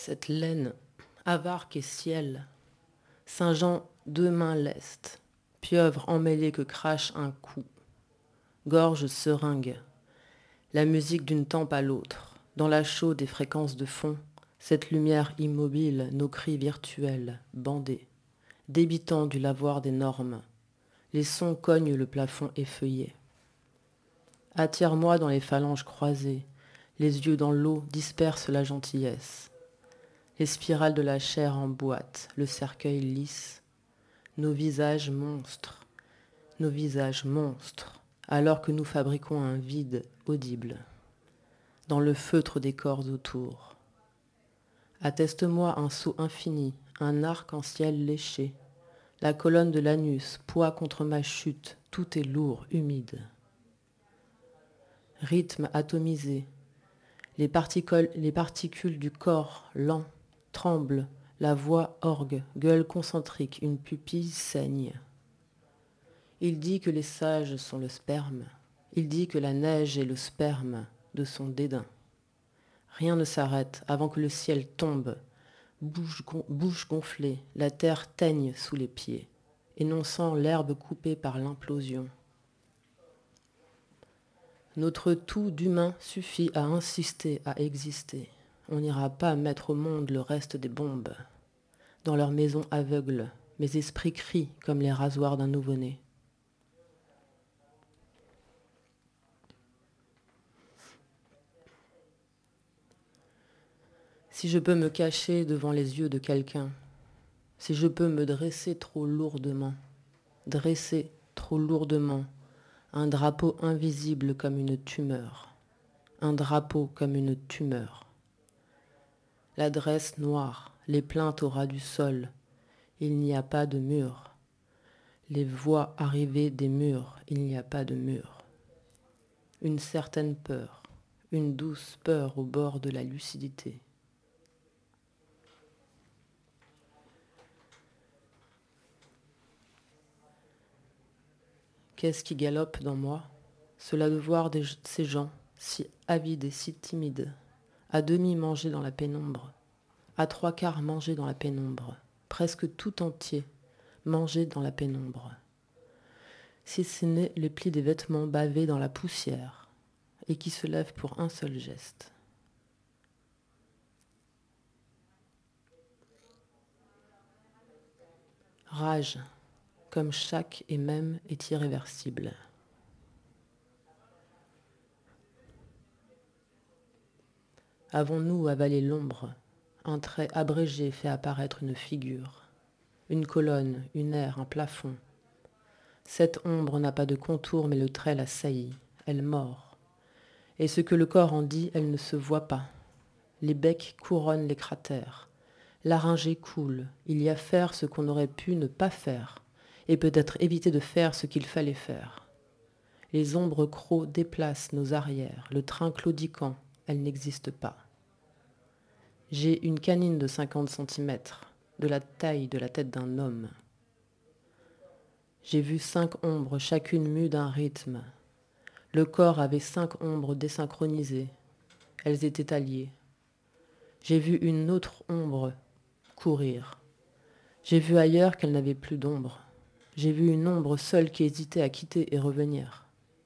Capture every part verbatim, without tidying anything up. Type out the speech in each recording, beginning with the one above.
Cette laine, avarque et ciel, Saint-Jean deux mains lestes, pieuvre emmêlée que crache un coup, gorge seringue, la musique d'une tempe à l'autre, dans la chaude des fréquences de fond, cette lumière immobile, nos cris virtuels, bandés, débitant du lavoir des normes, les sons cognent le plafond effeuillé. Attire-moi dans les phalanges croisées, les yeux dans l'eau dispersent la gentillesse. Les spirales de la chair emboîtent, le cercueil lisse, nos visages monstres, nos visages monstres, alors que nous fabriquons un vide audible, dans le feutre des corps autour. Atteste-moi un saut infini, un arc-en-ciel léché, la colonne de l'anus, poids contre ma chute, tout est lourd, humide. Rythme atomisé, les particules, les particules du corps lent tremblent, la voix orgue, gueule concentrique, une pupille saigne. Il dit que les sages sont le sperme, il dit que la neige est le sperme de son dédain. Rien ne s'arrête avant que le ciel tombe, bouche, gon- bouche gonflée, la terre teigne sous les pieds, énonçant l'herbe coupée par l'implosion. Notre tout d'humain suffit à insister, à exister. On n'ira pas mettre au monde le reste des bombes. Dans leur maison aveugle, mes esprits crient comme les rasoirs d'un nouveau-né. Si je peux me cacher devant les yeux de quelqu'un, si je peux me dresser trop lourdement, dresser trop lourdement, un drapeau invisible comme une tumeur, un drapeau comme une tumeur. L'adresse noire, les plaintes au ras du sol, il n'y a pas de mur. Les voix arrivées des murs, il n'y a pas de mur. Une certaine peur, une douce peur au bord de la lucidité. Qu'est-ce qui galope dans moi? Cela de voir des, ces gens, si avides et si timides, à demi mangés dans la pénombre, à trois quarts mangés dans la pénombre, presque tout entier mangés dans la pénombre. Si ce n'est les plis des vêtements bavés dans la poussière et qui se lèvent pour un seul geste. Rage, comme chaque et même est irréversible. Avons-nous avalé l'ombre? Un trait abrégé fait apparaître une figure, une colonne, une aire, un plafond. Cette ombre n'a pas de contour, mais le trait la saillit, elle mord. Et ce que le corps en dit, elle ne se voit pas. Les becs couronnent les cratères. Laryngée coule, il y a faire ce qu'on aurait pu ne pas faire, et peut-être éviter de faire ce qu'il fallait faire. Les ombres crocs déplacent nos arrières, le train claudiquant, elle n'existe pas. J'ai une canine de cinquante centimètres, de la taille de la tête d'un homme. J'ai vu cinq ombres, chacune mue d'un rythme. Le corps avait cinq ombres désynchronisées. Elles étaient alliées. J'ai vu une autre ombre courir. J'ai vu ailleurs qu'elle n'avait plus d'ombre. J'ai vu une ombre seule qui hésitait à quitter et revenir.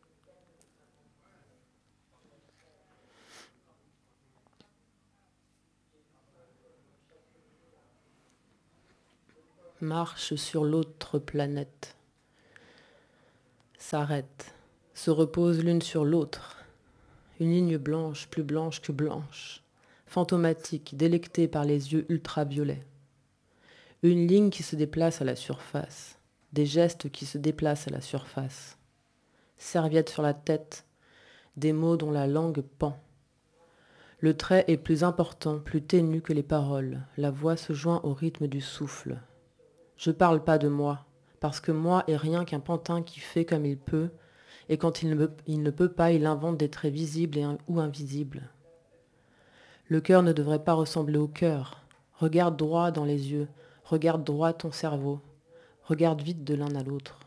Marche sur l'autre planète. S'arrête, se repose l'une sur l'autre. Une ligne blanche, plus blanche que blanche, fantomatique, délectée par les yeux ultraviolets. Une ligne qui se déplace à la surface, des gestes qui se déplacent à la surface. Serviette sur la tête, des mots dont la langue pend. Le trait est plus important, plus ténu que les paroles. La voix se joint au rythme du souffle. Je parle pas de moi, parce que moi est rien qu'un pantin qui fait comme il peut, et quand il ne, il ne peut pas, il invente des traits visibles et un, ou invisibles. Le cœur ne devrait pas ressembler au cœur. Regarde droit dans les yeux, regarde droit ton cerveau, regarde vite de l'un à l'autre.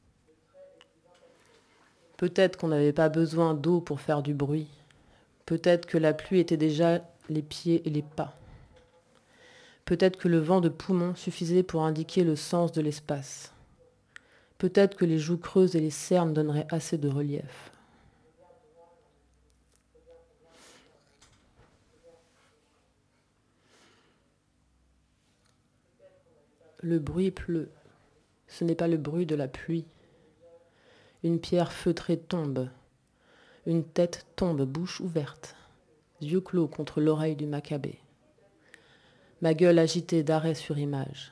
Peut-être qu'on n'avait pas besoin d'eau pour faire du bruit. Peut-être que la pluie était déjà les pieds et les pas. Peut-être que le vent de poumon suffisait pour indiquer le sens de l'espace. Peut-être que les joues creuses et les cernes donneraient assez de relief. Le bruit pleut. Ce n'est pas le bruit de la pluie. Une pierre feutrée tombe. Une tête tombe, bouche ouverte, yeux clos contre l'oreille du Maccabée. Ma gueule agitée d'arrêt sur image.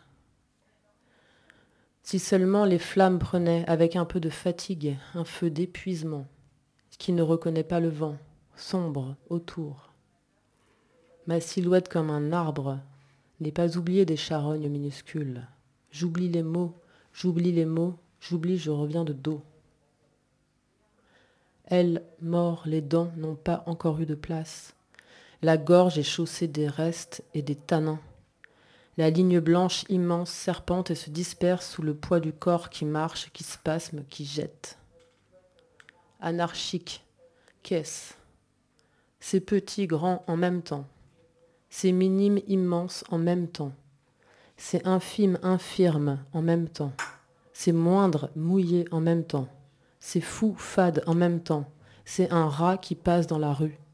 Si seulement les flammes prenaient, avec un peu de fatigue, un feu d'épuisement, qui ne reconnaît pas le vent, sombre autour. Ma silhouette comme un arbre n'est pas oubliée des charognes minuscules. J'oublie les mots, j'oublie les mots, j'oublie, je reviens de dos. Elle, mort, les dents n'ont pas encore eu de place. La gorge est chaussée des restes et des tanins. La ligne blanche immense serpente et se disperse sous le poids du corps qui marche, qui spasme, qui jette. Anarchique, qu'est-ce ? C'est petit, grand en même temps. C'est minime, immense en même temps. C'est infime, infirme en même temps. C'est moindre, mouillé en même temps. C'est fou, fade en même temps. C'est un rat qui passe dans la rue.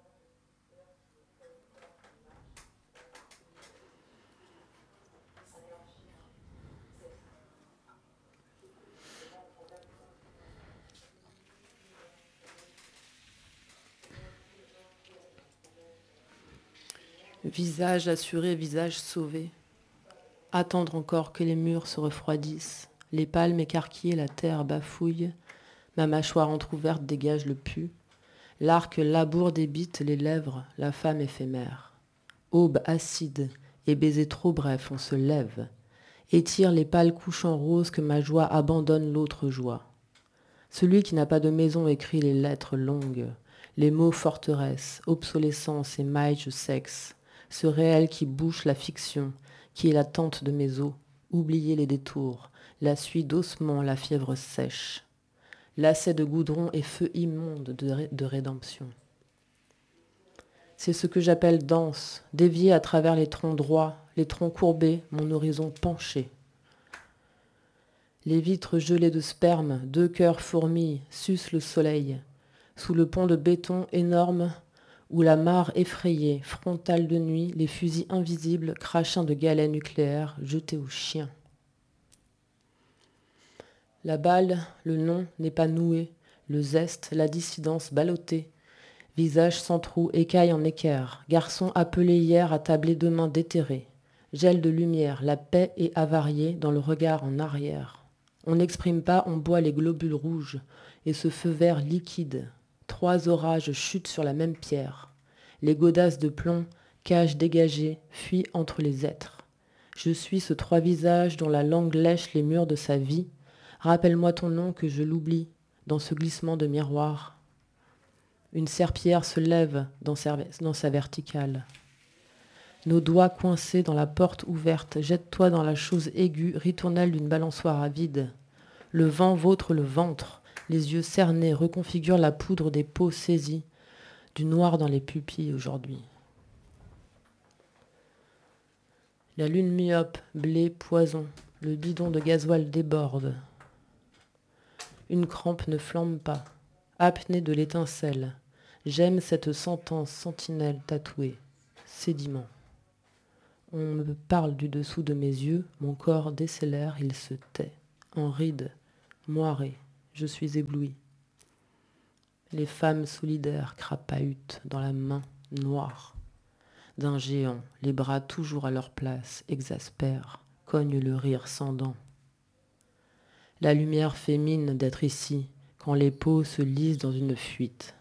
Visage assuré, visage sauvé. Attendre encore que les murs se refroidissent. Les palmes écarquillées, la terre bafouille. Ma mâchoire entr'ouverte dégage le pu. L'arc laboure débite les lèvres, la femme éphémère. Aube acide et baiser trop bref, on se lève. Étire les pâles couchants roses que ma joie abandonne l'autre joie. Celui qui n'a pas de maison écrit les lettres longues, les mots forteresse, obsolescence et maille sexe. Ce réel qui bouche la fiction, qui est la tente de mes os, oublier les détours, la suie d'ossements, la fièvre sèche, lacet de goudron et feu immonde de, ré- de rédemption. C'est ce que j'appelle danse, déviée à travers les troncs droits, les troncs courbés, mon horizon penché. Les vitres gelées de sperme, deux cœurs fourmillent, sucent le soleil, sous le pont de béton énorme, où la mare effrayée, frontale de nuit, les fusils invisibles, crachant de galets nucléaires, jetés aux chiens. La balle, le nom n'est pas noué, le zeste, la dissidence ballottée, visage sans trou, écaille en équerre, garçon appelé hier à tabler demain déterré, gel de lumière, la paix est avariée dans le regard en arrière. On n'exprime pas, on boit les globules rouges, et ce feu vert liquide. Trois orages chutent sur la même pierre. Les godasses de plomb, cages dégagées, fuient entre les êtres. Je suis ce trois visages dont la langue lèche les murs de sa vie. Rappelle-moi ton nom que je l'oublie dans ce glissement de miroir. Une serpillière se lève dans sa, dans sa verticale. Nos doigts coincés dans la porte ouverte, jette-toi dans la chose aiguë, ritournelle d'une balançoire à vide. Le vent vautre le ventre, les yeux cernés reconfigurent la poudre des peaux saisies, du noir dans les pupilles aujourd'hui. La lune myope, blé, poison, le bidon de gasoil déborde. Une crampe ne flambe pas, apnée de l'étincelle. J'aime cette sentence sentinelle tatouée, sédiment. On me parle du dessous de mes yeux, mon corps décélère, il se tait. En rides, moiré, je suis ébloui. Les femmes solidaires crapahutent dans la main noire d'un géant, les bras toujours à leur place, exaspèrent, cognent le rire sans dents. La lumière fait mine d'être ici, quand les peaux se lisent dans une fuite.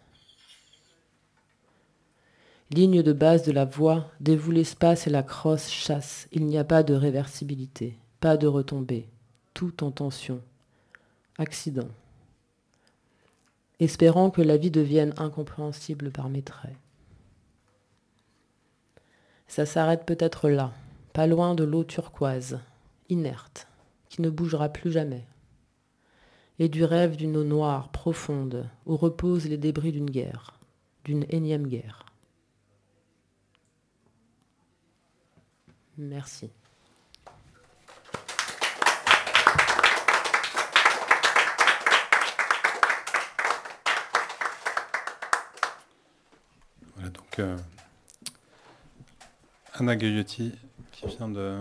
Ligne de base de la voix, dévoue l'espace et la crosse chasse. Il n'y a pas de réversibilité, pas de retombée. Tout en tension. Accident. Espérant que la vie devienne incompréhensible par mes traits. Ça s'arrête peut-être là, pas loin de l'eau turquoise, inerte, qui ne bougera plus jamais. Et du rêve d'une eau noire, profonde, où reposent les débris d'une guerre, d'une énième guerre. Merci. Voilà donc euh, Anna Gagliotti qui vient de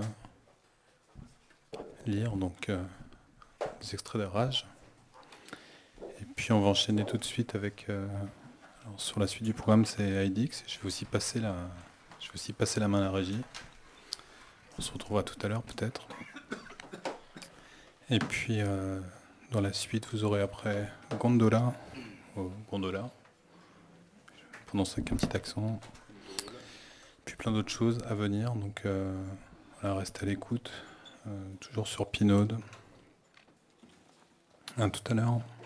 lire donc euh, des extraits de Rage. Et puis on va enchaîner tout de suite avec euh, alors sur la suite du programme, c'est Heidix. Je vais aussi passer la je vais aussi passer la main à la régie. On se retrouvera tout à l'heure peut-être. Et puis euh, dans la suite, vous aurez après Gondola, oh, Gondola, je prononce avec un petit accent. Puis plein d'autres choses à venir, donc euh, voilà, restez à l'écoute, euh, toujours sur Pinode. À tout à l'heure.